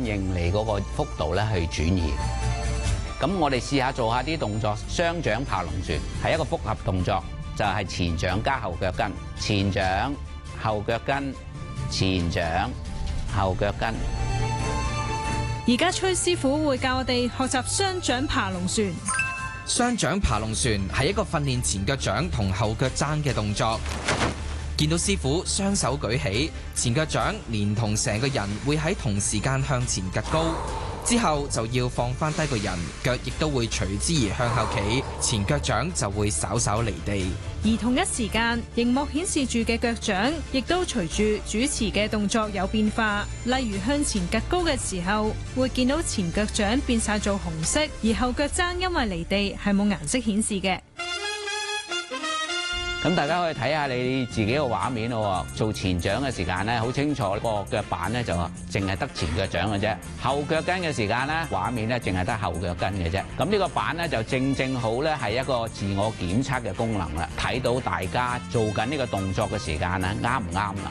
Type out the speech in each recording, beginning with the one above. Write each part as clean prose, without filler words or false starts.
應你嗰個幅度咧去轉移。咁我哋試下做下啲動作，雙掌爬龍船係一個複合動作，就係前掌加後腳跟，前掌後腳跟，前掌後腳跟。 而家崔師傅會教我哋學習雙掌爬龍船。 雙掌爬龍船係一個訓練前腳掌同後腳踭嘅動作。見到師傅雙手舉起，前腳掌連同成個人會喺同時間向前趌高，之後就要放翻低個人，腳亦都會隨之而向後企，前腳掌就會稍稍離地。 而同一時間，熒幕顯示住嘅腳掌亦都隨住主持嘅動作有變化，例如向前趌高嘅時候，會見到前腳掌變晒做紅色，而後腳踭因為離地係冇顏色顯示嘅。 咁大家可以睇下你自己個畫面咯。做前掌嘅時間咧，好清楚個腳板咧就淨係得前腳掌嘅啫。後腳跟嘅時間咧，畫面咧淨係得後腳跟嘅啫。咁呢個板咧就正好咧係一個自我檢測嘅功能啦，睇到大家做緊呢個動作嘅時間咧啱唔啱啦。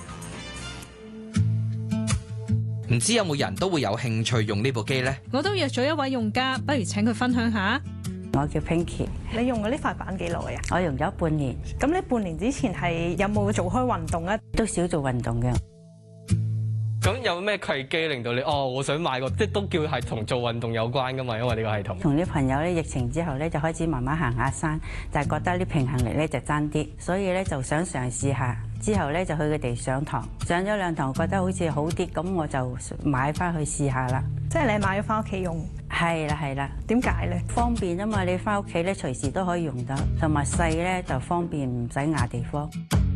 唔知有冇人都會有興趣用呢部機呢？ 我都約咗一位用家，不如請佢分享下。 我叫 Pinky， 你用過呢塊板幾耐啊？ 我用咗半年。 咁你半年之前係有冇做開運動啊？ 都少做運動嘅。 咁有咩契機令到你我想買個，即都叫係同做運動有關噶嘛？因為呢個系統。 同啲朋友咧，疫情之後咧就開始慢慢行下山，但係覺得啲平衡力咧就爭啲，所以咧就想嘗試下。之後咧就去佢哋上堂，上咗2堂覺得好似好啲，咁我就買翻去試下啦。 即係你買咗翻屋企用？ 係啦係啦。 點解咧？ 方便啊嘛，你翻屋企咧隨時都可以用到，同埋細咧就方便，唔使壓地方。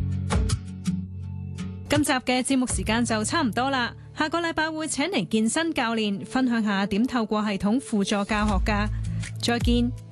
今集嘅節目時間就差唔多啦，下個禮拜會請嚟健身教練分享下點透過系統輔助教學㗎。再見。